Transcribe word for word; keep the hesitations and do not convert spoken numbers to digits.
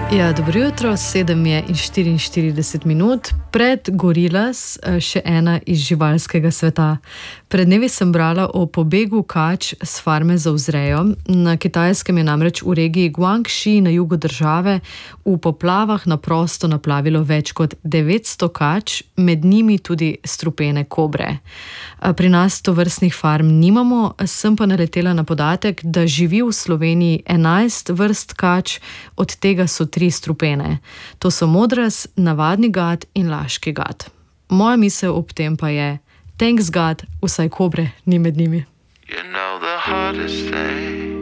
Ja, dobro jutro, sedem je in štiriinštirideset minut, pred Gorilas še ena iz živalskega sveta. Pred dnevi sem brala o pobegu kač s farme za vzrejo. Na Kitajskem je namreč v regiji Guangxi na jugu države v poplavah na prosto naplavilo več kot devetsto kač, med njimi tudi strupene kobre. Pri nas tovrstnih farm nimamo, sem pa naletela na podatek, da živi v Sloveniji enajst vrst kač, od tega so tri strupene. To so modras, navadni gad in laški gad. Moja misel ob tem pa je, thanks God, vsaj kobre ni med njimi. You know the hardest thing